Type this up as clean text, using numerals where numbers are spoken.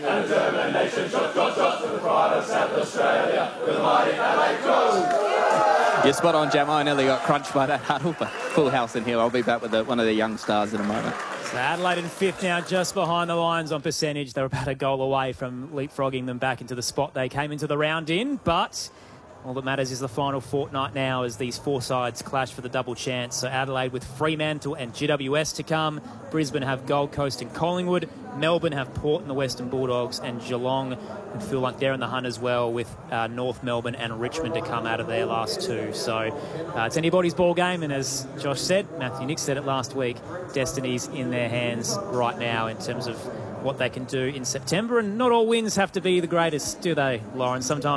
And determination, shot to the pride of South Australia with the mighty Adelaide Crows. You're spot on, Jam. I nearly got crunched by that huddle, but full house in here. I'll be back with one of the young stars in a moment. So Adelaide in fifth now, just behind the Lions on percentage. They're about a goal away from leapfrogging them back into the spot they came into the round in, but all that matters is the final fortnight now as these four sides clash for the double chance. So Adelaide with Fremantle and GWS to come. Brisbane have Gold Coast and Collingwood. Melbourne have Port and the Western Bulldogs, and Geelong and feel like they're in the hunt as well with North Melbourne and Richmond to come out of their last two. So it's anybody's ball game, and as Josh said, Matthew Nick said it last week, destiny's in their hands right now in terms of what they can do in September. And not all wins have to be the greatest, do they, Lauren? Sometimes